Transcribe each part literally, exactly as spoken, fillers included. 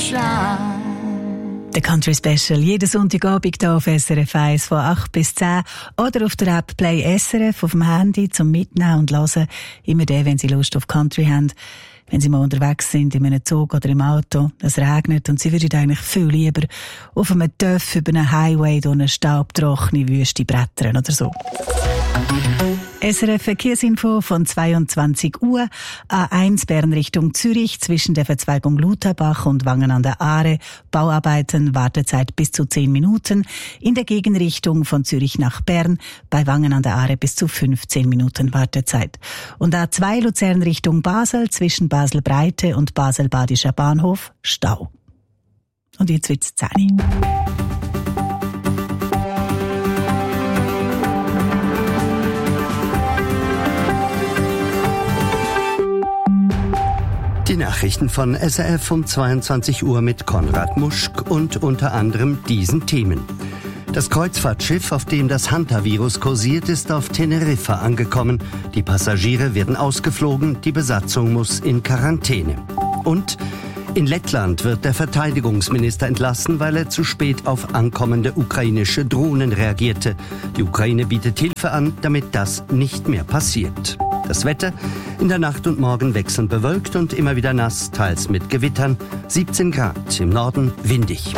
shine. Der Country Special jeden Sonntagabend hier auf S R F eins von acht bis zehn oder auf der App Play S R F auf dem Handy zum Mitnehmen und Hören. Immer dann, wenn Sie Lust auf Country haben. Wenn Sie mal unterwegs sind, in einem Zug oder im Auto, es regnet und Sie würden eigentlich viel lieber auf einem Töff über einen Highway durch eine staubtrockene Wüste brettern oder so. S R F Verkehrsinfo von zweiundzwanzig Uhr. A eins Bern Richtung Zürich zwischen der Verzweigung Lutherbach und Wangen an der Aare. Bauarbeiten, Wartezeit bis zu zehn Minuten. In der Gegenrichtung von Zürich nach Bern bei Wangen an der Aare bis zu fünfzehn Minuten Wartezeit. Und A zwei Luzern Richtung Basel zwischen Basel-Breite und Basel-Badischer Bahnhof Stau. Und jetzt wird's zehn. Die Nachrichten von S R F um zweiundzwanzig Uhr mit Konrad Muschk und unter anderem diesen Themen. Das Kreuzfahrtschiff, auf dem das Hantavirus kursiert, ist auf Teneriffa angekommen. Die Passagiere werden ausgeflogen, die Besatzung muss in Quarantäne. Und in Lettland wird der Verteidigungsminister entlassen, weil er zu spät auf ankommende ukrainische Drohnen reagierte. Die Ukraine bietet Hilfe an, damit das nicht mehr passiert. Das Wetter: in der Nacht und Morgen wechselnd bewölkt und immer wieder nass, teils mit Gewittern. siebzehn Grad, im Norden windig.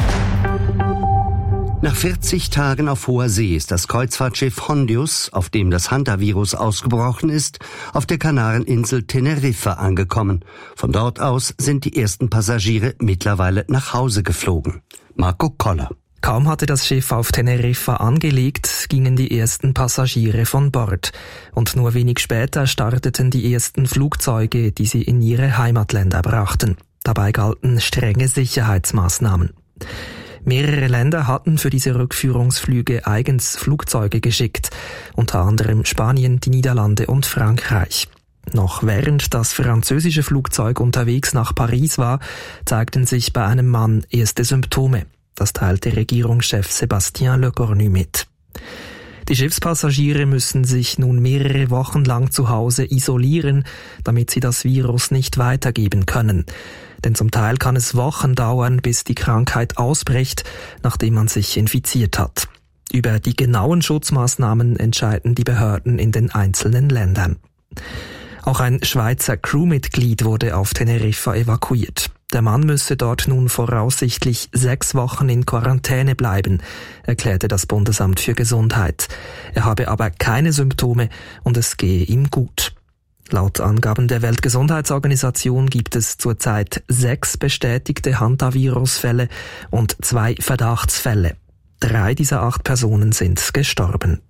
Nach vierzig Tagen auf hoher See ist das Kreuzfahrtschiff Hondius, auf dem das Hantavirus ausgebrochen ist, auf der Kanareninsel Teneriffa angekommen. Von dort aus sind die ersten Passagiere mittlerweile nach Hause geflogen. Marco Koller. Kaum hatte das Schiff auf Teneriffa angelegt, gingen die ersten Passagiere von Bord. Und nur wenig später starteten die ersten Flugzeuge, die sie in ihre Heimatländer brachten. Dabei galten strenge Sicherheitsmaßnahmen. Mehrere Länder hatten für diese Rückführungsflüge eigens Flugzeuge geschickt, unter anderem Spanien, die Niederlande und Frankreich. Noch während das französische Flugzeug unterwegs nach Paris war, zeigten sich bei einem Mann erste Symptome. Das teilte Regierungschef Sébastien Lecornu mit. Die Schiffspassagiere müssen sich nun mehrere Wochen lang zu Hause isolieren, damit sie das Virus nicht weitergeben können. Denn zum Teil kann es Wochen dauern, bis die Krankheit ausbricht, nachdem man sich infiziert hat. Über die genauen Schutzmaßnahmen entscheiden die Behörden in den einzelnen Ländern. Auch ein Schweizer Crewmitglied wurde auf Teneriffa evakuiert. Der Mann müsse dort nun voraussichtlich sechs Wochen in Quarantäne bleiben, erklärte das Bundesamt für Gesundheit. Er habe aber keine Symptome und es gehe ihm gut. Laut Angaben der Weltgesundheitsorganisation gibt es zurzeit sechs bestätigte Hantavirus-Fälle und zwei Verdachtsfälle. Drei dieser acht Personen sind gestorben.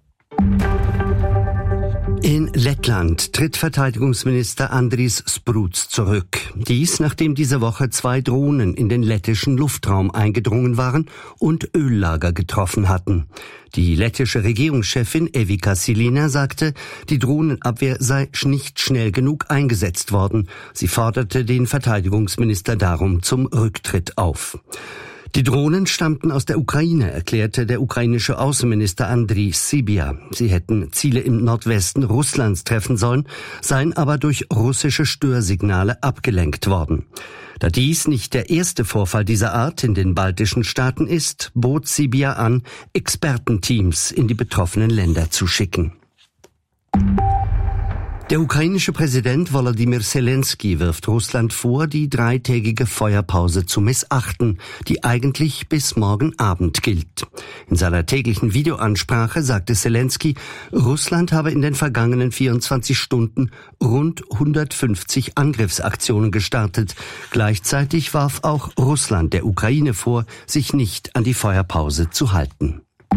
In Lettland tritt Verteidigungsminister Andris Spruds zurück. Dies, nachdem diese Woche zwei Drohnen in den lettischen Luftraum eingedrungen waren und Öllager getroffen hatten. Die lettische Regierungschefin Evika Silina sagte, die Drohnenabwehr sei nicht schnell genug eingesetzt worden. Sie forderte den Verteidigungsminister darum zum Rücktritt auf. Die Drohnen stammten aus der Ukraine, erklärte der ukrainische Außenminister Andrii Sybiha. Sie hätten Ziele im Nordwesten Russlands treffen sollen, seien aber durch russische Störsignale abgelenkt worden. Da dies nicht der erste Vorfall dieser Art in den baltischen Staaten ist, bot Sybiha an, Expertenteams in die betroffenen Länder zu schicken. Der ukrainische Präsident Volodymyr Zelensky wirft Russland vor, die dreitägige Feuerpause zu missachten, die eigentlich bis morgen Abend gilt. In seiner täglichen Videoansprache sagte Zelensky, Russland habe in den vergangenen vierundzwanzig Stunden rund hundertfünfzig Angriffsaktionen gestartet. Gleichzeitig warf auch Russland der Ukraine vor, sich nicht an die Feuerpause zu halten.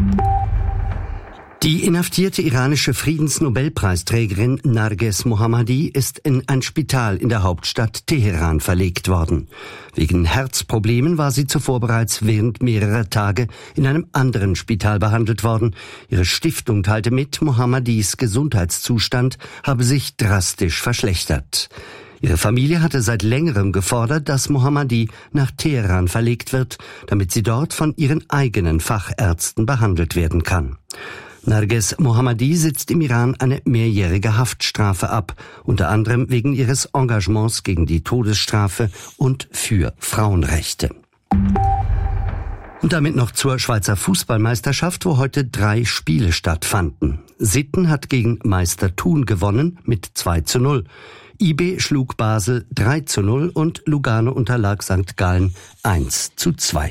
Die inhaftierte iranische Friedensnobelpreisträgerin Narges Mohammadi ist in ein Spital in der Hauptstadt Teheran verlegt worden. Wegen Herzproblemen war sie zuvor bereits während mehrerer Tage in einem anderen Spital behandelt worden. Ihre Stiftung teilte mit, Mohammadis Gesundheitszustand habe sich drastisch verschlechtert. Ihre Familie hatte seit längerem gefordert, dass Mohammadi nach Teheran verlegt wird, damit sie dort von ihren eigenen Fachärzten behandelt werden kann. Narges Mohammadi sitzt im Iran eine mehrjährige Haftstrafe ab, unter anderem wegen ihres Engagements gegen die Todesstrafe und für Frauenrechte. Und damit noch zur Schweizer Fußballmeisterschaft, wo heute drei Spiele stattfanden. Sitten hat gegen Meister Thun gewonnen mit zwei zu null. I B schlug Basel drei zu null und Lugano unterlag Sankt Gallen eins zu zwei.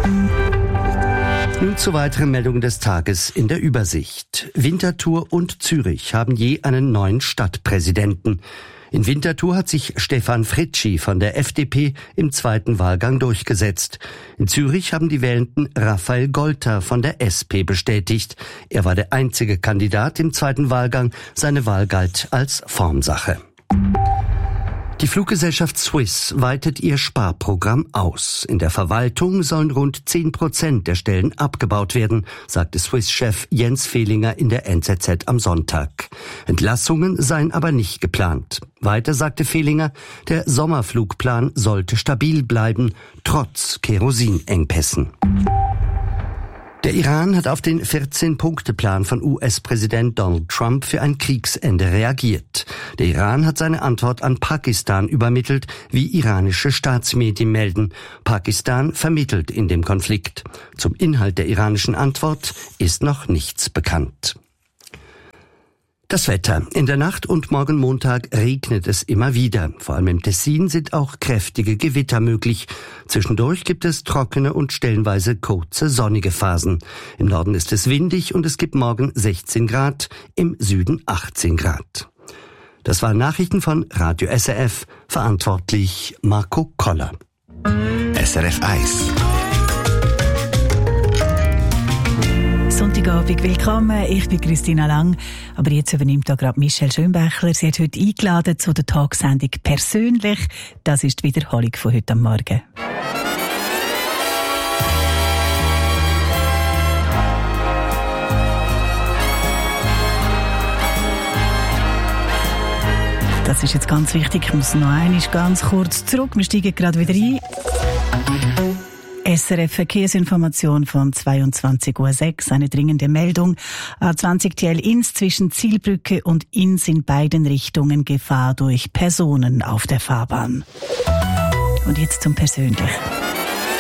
Nun zu weiteren Meldungen des Tages in der Übersicht. Winterthur und Zürich haben je einen neuen Stadtpräsidenten. In Winterthur hat sich Stefan Fritschi von der F D P im zweiten Wahlgang durchgesetzt. In Zürich haben die Wählenden Raphael Golter von der S P bestätigt. Er war der einzige Kandidat im zweiten Wahlgang. Seine Wahl galt als Formsache. Die Fluggesellschaft Swiss weitet ihr Sparprogramm aus. In der Verwaltung sollen rund zehn Prozent der Stellen abgebaut werden, sagte Swiss-Chef Jens Fehlinger in der N Z Z am Sonntag. Entlassungen seien aber nicht geplant. Weiter sagte Fehlinger, der Sommerflugplan sollte stabil bleiben, trotz Kerosinengpässen. Der Iran hat auf den vierzehn-Punkte-Plan von U S-Präsident Donald Trump für ein Kriegsende reagiert. Der Iran hat seine Antwort an Pakistan übermittelt, wie iranische Staatsmedien melden. Pakistan vermittelt in dem Konflikt. Zum Inhalt der iranischen Antwort ist noch nichts bekannt. Das Wetter. In der Nacht und morgen Montag regnet es immer wieder. Vor allem im Tessin sind auch kräftige Gewitter möglich. Zwischendurch gibt es trockene und stellenweise kurze sonnige Phasen. Im Norden ist es windig und es gibt morgen sechzehn Grad, im Süden achtzehn Grad. Das waren Nachrichten von Radio S R F, verantwortlich Marco Koller. S R F eins. Sonntagabend, willkommen. Ich bin Christina Lang. Aber jetzt übernimmt da gerade Michelle Schönbächler. Sie hat heute eingeladen zu der Tagsendung «Persönlich». Das ist die Wiederholung von heute am Morgen. Das ist jetzt ganz wichtig. Ich muss noch einmal ganz kurz zurück. Wir steigen gerade wieder ein. S R F Verkehrsinformation von zweiundzwanzig Uhr sechs. Eine dringende Meldung. A zwanzig T L Ins zwischen Zielbrücke und Ins in beiden Richtungen Gefahr durch Personen auf der Fahrbahn. Und jetzt zum Persönlichen.